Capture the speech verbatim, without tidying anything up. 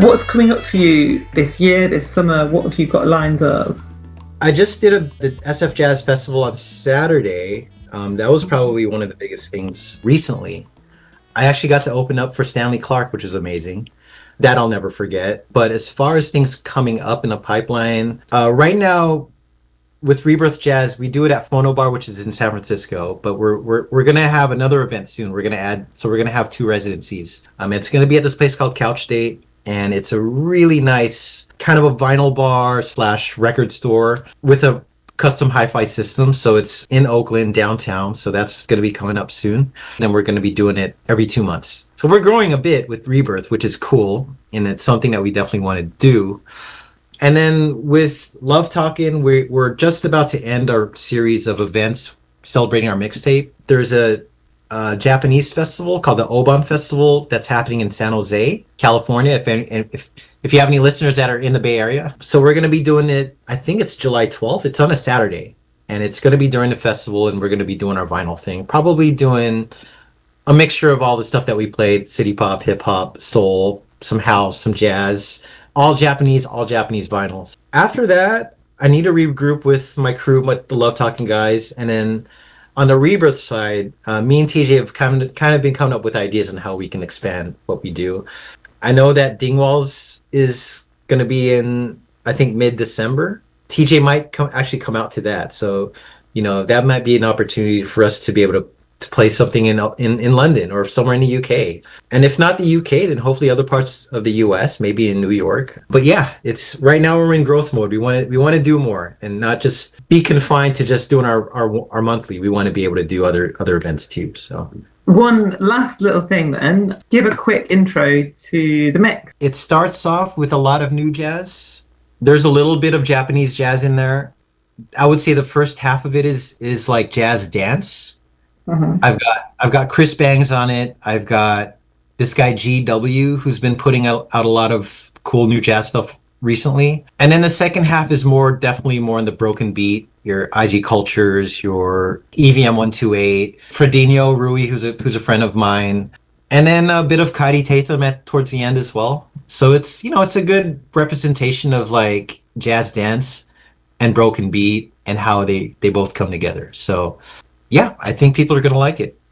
what's coming up for you this year, this summer? What have you got lined up? I just did a, the S F Jazz Festival on Saturday. Um, that was probably one of the biggest things recently. I actually got to open up for Stanley Clarke, which is amazing. That I'll never forget. But as far as things coming up in the pipeline, uh, right now with Rebirth Jazz, we do it at Phono Bar, which is in San Francisco. But we're we're we're gonna have another event soon. We're gonna add, so we're gonna have two residencies. Um, it's gonna be at this place called Couch Date, and it's a really nice kind of a vinyl bar slash record store with a custom hi-fi system. So it's in Oakland downtown. So that's going to be coming up soon. And we're going to be doing it every two months. So we're growing a bit with Rebirth, which is cool. And it's something that we definitely want to do. And then with Love Talking, we, we're just about to end our series of events celebrating our mixtape. There's a, a Japanese festival called the Oban Festival that's happening in San Jose, California. If any, if if you have any listeners that are in the Bay Area, so we're going to be doing it. I think it's July twelfth. It's on a Saturday, and it's going to be during the festival, and we're going to be doing our vinyl thing. Probably doing a mixture of all the stuff that we played: city pop, hip hop, soul, some house, some jazz, all Japanese, all Japanese vinyls. After that, I need to regroup with my crew, with the Love Talking guys, and then on the Rebirth side, uh, me and T J have kind of, kind of been coming up with ideas on how we can expand what we do. I know that Dingwalls is going to be in, I think, mid-December. T J might come, actually come out to that. So, you know, that might be an opportunity for us to be able to, to play something in, in in London or somewhere in the U K. And if not the U K, then hopefully other parts of the U S, maybe in New York. But yeah, it's right now we're in growth mode. We want to we want to do more and not just be confined to just doing our, our, our monthly. We want to be able to do other other events too. So. One last little thing then, give a quick intro to the mix. It starts off with a lot of new jazz. There's a little bit of Japanese jazz in there. I would say the first half of it is is like jazz dance. Uh-huh. I've got I've got Chris Bangs on it. I've got this guy G W who's been putting out, out a lot of cool new jazz stuff recently. And then the second half is more definitely more in the broken beat. Your I G Cultures, your E V M one twenty-eight, Fredinho Rui, who's a who's a friend of mine, and then a bit of Kaidi Tatham at towards the end as well. So it's, you know, it's a good representation of like jazz dance and broken beat and how they they both come together. So yeah, I think people are gonna like it.